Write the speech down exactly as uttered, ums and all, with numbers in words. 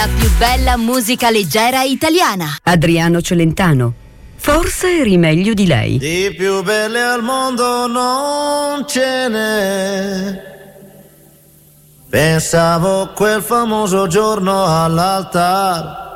La più bella musica leggera italiana. Adriano Celentano. Forse eri meglio di lei. Di più belle al mondo non ce n'è. Pensavo quel famoso giorno all'altare,